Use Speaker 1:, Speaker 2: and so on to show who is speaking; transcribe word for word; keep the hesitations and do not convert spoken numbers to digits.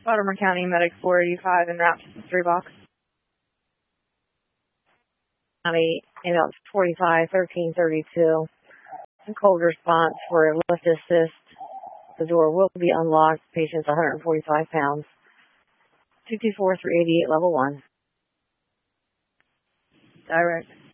Speaker 1: Baltimore County Medic four eighty-five in route to three box. County ambulance forty-five thirteen thirty-two. Cold response for lift assist. The door will be unlocked. Patient's one hundred forty-five pounds. two two four three eighty-eight level one. Direct.